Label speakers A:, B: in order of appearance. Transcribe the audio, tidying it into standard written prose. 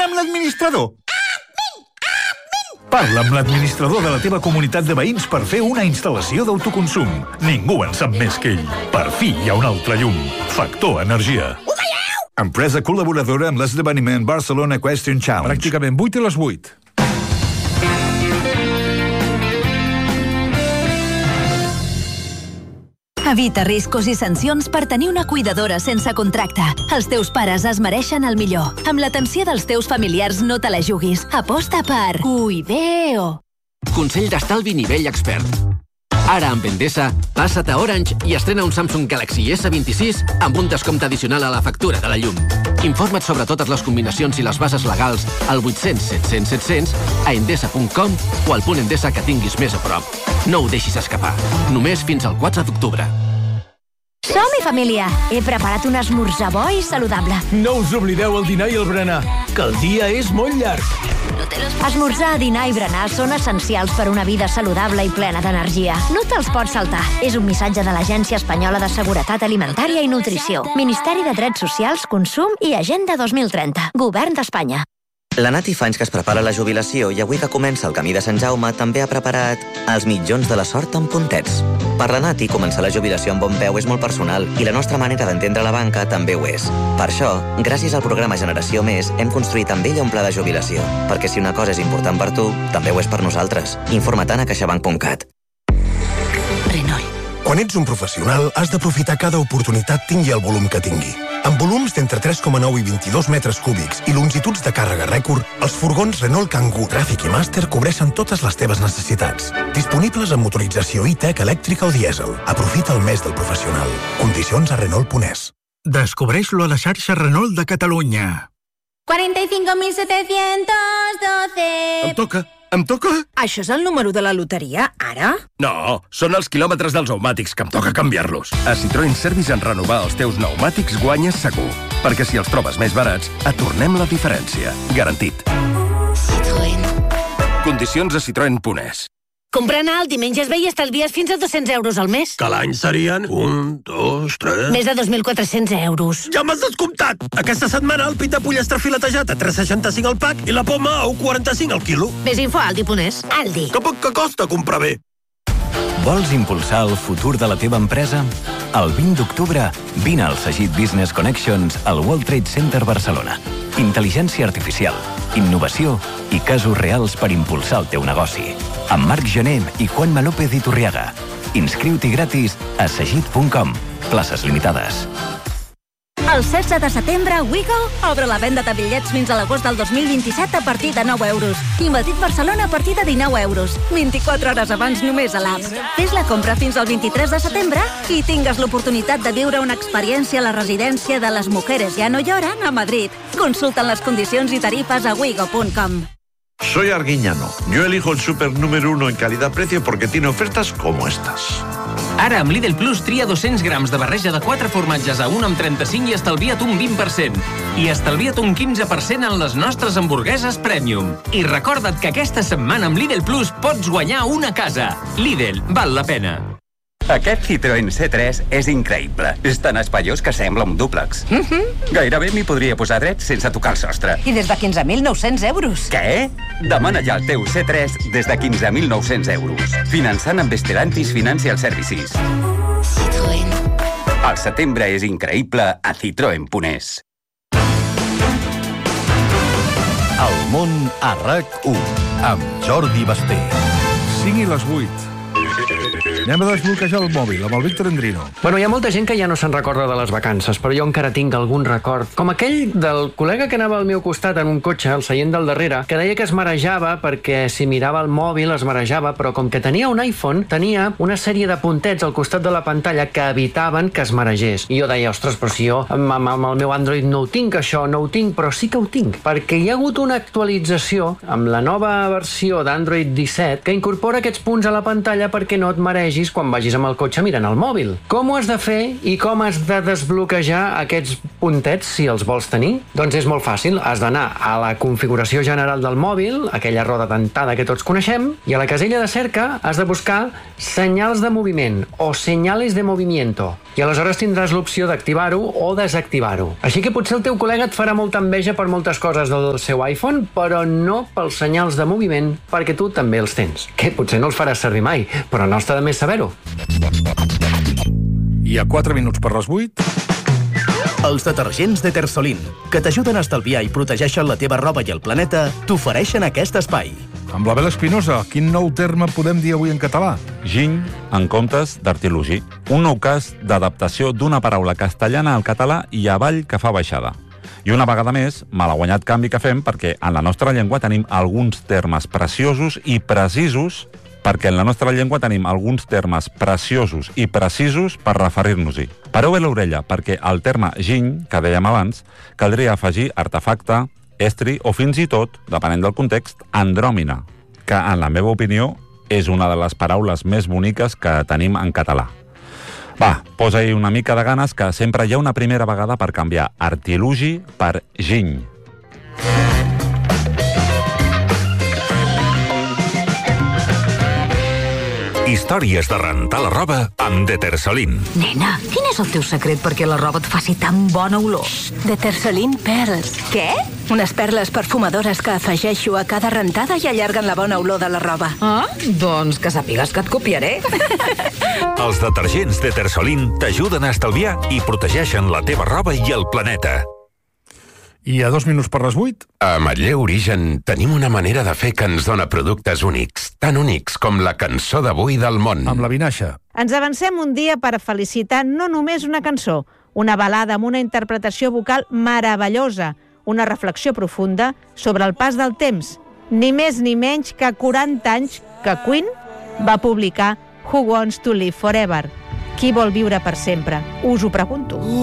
A: amb l'administrador. Parla amb l'administrador de la teva comunitat de veïns per fer una instal·lació d'autoconsum. Ningú en sap més que ell. Per fi hi ha un altre llum. Factor Energia. Empresa col·laboradora amb l'esdeveniment Barcelona Question Challenge.
B: Pràcticament 8 a les 8.
C: Evita riscos i sancions per tenir una cuidadora sense contracte. Els teus pares es mereixen el millor. Amb l'atenció dels teus familiars no te la juguis. Aposta per Cuideo.
D: Consell d'estalvi nivell expert. Ara amb Endesa, passa't a Orange i estrena un Samsung Galaxy S26 amb un descompte addicional a la factura de la llum. Informa't sobre totes les combinacions i les bases legals al 800 700 700 a endesa.com o al punt Endesa que tinguis més a prop. No ho deixis escapar. Només fins al 4 d'octubre.
E: Som-hi, família! He preparat un esmorzar bo i saludable.
F: No us oblideu el dinar i el berenar, que el dia és molt llarg.
E: Esmorzar, dinar i berenar són essencials per una vida saludable i plena d'energia. No te'ls pots saltar. És un missatge de l'Agència Espanyola de Seguretat Alimentària i Nutrició. Ministeri de Drets Socials, Consum i Agenda 2030. Govern d'Espanya.
G: La Nati fa anys que es prepara la jubilació i avui que comença el camí de Sant Jaume també ha preparat els mitjons de la sort amb puntets. Per la Nati, començar la jubilació amb bon peu és molt personal i la nostra manera d'entendre la banca també ho és. Per això, gràcies al programa Generació Més, hem construït amb ella un pla de jubilació. Perquè si una cosa és important per tu, també ho és per nosaltres. Informa-te'n a caixabank.cat.
C: Renault.
H: Quan ets un professional, has d'aprofitar cada oportunitat tingui el volum que tingui. Amb volums d'entre 3,9 i 22 metres cúbics i longituds de càrrega rècord, els furgons Renault Kangoo, Traffic i Master cobreixen totes les teves necessitats. Disponibles amb motorització e-tech, elèctrica o dièsel. Aprofita el mes del professional. Condicions a Renault.es.
A: Descobreix-lo a la xarxa Renault de Catalunya.
E: 45.712.
F: Em toca?
I: Això és el número de la loteria, ara?
F: No, són els quilòmetres dels pneumàtics, que em toca canviar-los. A Citroën Service en renovar els teus pneumàtics guanyes segur. Perquè si els trobes més barats, et tornem la diferència. Garantit.
C: Citroën.
F: Condicions a Citroën.es.
I: Comprant alt, dimenys es ve i estalvies fins a 200 euros al mes.
F: Que l'any serien 1, 2, 3...
I: Més de 2.400 euros.
F: Ja m'has descomptat! Aquesta setmana el pit de pollastre filetejat a 3,65 al pack i la poma a 1,45 al quilo.
I: Més info a Aldi.es. Aldi.
F: Que poc que costa comprar bé.
J: Vols impulsar el futur de la teva empresa? El 20 d'octubre, vine al Sagit Business Connections al World Trade Center Barcelona. Intel·ligència artificial, innovació i casos reals per impulsar el teu negoci. Amb Marc Gené i Juanma López Iturriaga. Inscriu-t'hi gratis a sagit.com. Places limitades.
C: El 16 de setembre, Wigo obre la venda de bitllets fins a l'agost del 2027 a partir de 9 euros. I Madrid Barcelona a partir de 19 euros. 24 hores abans només a l'app. Fes la compra fins al 23 de setembre i tingues l'oportunitat de viure una experiència a la residència de les Mujeres Ya No Lloran a Madrid. Consulta les condicions i tarifes a wigo.com.
K: Soy Arguiñano. Yo elijo el súper número 1 en calidad-precio porque tiene ofertas como estas.
D: Ara, amb Lidl Plus, tria 200 grams de barreja de 4 formatges a 1,35 i estalvia't un 20%. I estalvia't un 15% en les nostres hamburgueses Premium. I recorda't que aquesta setmana amb Lidl Plus pots guanyar una casa. Lidl, val la pena.
L: Aquest Citroën C3 és increïble. És tan espaiós que sembla un dúplex. Gairebé m'hi podria posar dret sense tocar el sostre.
I: I des de 15.900 euros.
L: Què? Demana ja el teu C3 des de 15.900 euros. Finançant amb Stellantis Financial Services.
C: Citroën.
L: El setembre és increïble a Citroën.es.
M: El món a RAC1 amb Jordi Basté.
B: 5 i les 8. Anem a desbloquejar el mòbil amb el Víctor Endrino.
N: Bueno, hi ha molta gent que ja no se'n recorda de les vacances, però jo encara tinc algun record. Com aquell del col·lega que anava al meu costat en un cotxe, al seient del darrere, que deia que es marejava perquè si mirava el mòbil es marejava, però com que tenia un iPhone, tenia una sèrie de puntets al costat de la pantalla que evitaven que es maregés. I jo deia, ostres, però si jo amb el meu Android no ho tinc, això, no ho tinc, però sí que ho tinc, perquè hi ha hagut una actualització amb la nova versió d'Android 17 que incorpora aquests punts a la pantalla perquè no et maregis quan vagis amb el cotxe mirant el mòbil. Com ho has de fer i com has de desbloquejar aquests puntets si els vols tenir? Doncs és molt fàcil. Has d'anar a la configuració general del mòbil, aquella roda dentada que tots coneixem, i a la casella de cerca has de buscar senyals de moviment o senyales de movimiento. I aleshores tindràs l'opció d'activar-ho o desactivar-ho. Així que potser el teu col·lega et farà molta enveja per moltes coses del seu iPhone, però no pels senyals de moviment, perquè tu també els tens. Que potser no els faràs servir mai, però no està de més saber-ho.
B: I a 4 minuts per les 8...
O: Els detergents de Tersolín, que t'ajuden a estalviar i protegeixen la teva roba i el planeta, t'ofereixen aquest espai.
B: Amb l'Abel Espinosa, quin nou terme podem dir avui en català?
P: Giny en comptes d'artilogi. Un nou cas d'adaptació d'una paraula castellana al català i avall que fa baixada. I una vegada més, malaguanyat canvi que fem perquè en la nostra llengua tenim alguns termes preciosos i precisos per referir-nos-hi. Pareu bé l'orella, perquè al terme giny, que dèiem abans, caldria afegir artefacte, estri o fins i tot, depenent del context, andròmina, que, en la meva opinió, és una de les paraules més boniques que tenim en català. Va, posa-hi una mica de ganes, que sempre hi ha una primera vegada per canviar artilugi per giny.
M: Històries de rentar la roba amb Detersolín.
Q: Nena, quin és el teu secret perquè la roba et faci tan bona olor?
R: Detersolín Pearls.
Q: Què?
R: Unes perles perfumadores que afegeixo a cada rentada i allarguen la bona olor de la roba.
Q: Ah, doncs que sàpigues que et copiaré.
M: Els detergents Detersolín t'ajuden a estalviar i protegeixen la teva roba i el planeta.
B: I a 2 minuts per les 8...
S: A Manlleu Origen tenim una manera de fer que ens dona productes únics, tan únics com la cançó d'avui del món.
B: Amb la Vinaixa.
T: Ens avancem un dia per felicitar no només una cançó, una balada amb una interpretació vocal meravellosa, una reflexió profunda sobre el pas del temps, ni més ni menys que 40 anys que Queen va publicar Who Wants to Live Forever? Qui vol viure per sempre? Us ho pregunto.